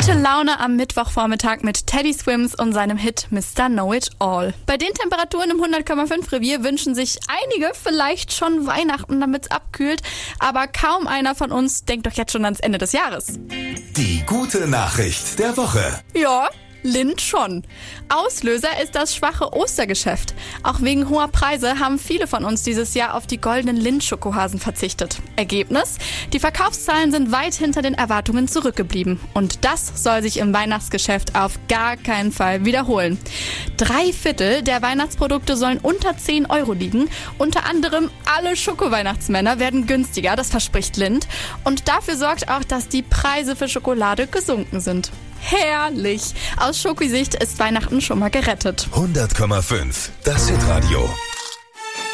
Gute Laune am Mittwochvormittag mit Teddy Swims und seinem Hit Mr. Know It All. Bei den Temperaturen im 100,5 Revier wünschen sich einige vielleicht schon Weihnachten, damit es abkühlt. Aber kaum einer von uns denkt doch jetzt schon ans Ende des Jahres. Die gute Nachricht der Woche. Ja, Lind schon. Auslöser ist das schwache Ostergeschäft. Auch wegen hoher Preise haben viele von uns dieses Jahr auf die goldenen Lind-Schokohasen verzichtet. Ergebnis? Die Verkaufszahlen sind weit hinter den Erwartungen zurückgeblieben. Und das soll sich im Weihnachtsgeschäft auf gar keinen Fall wiederholen. 3/4 der Weihnachtsprodukte sollen unter 10 Euro liegen. Unter anderem alle Schoko-Weihnachtsmänner werden günstiger, das verspricht Lind. Und dafür sorgt auch, dass die Preise für Schokolade gesunken sind. Herrlich! Aus Schokosicht ist Weihnachten schon mal gerettet. 100,5. Das Hitradio.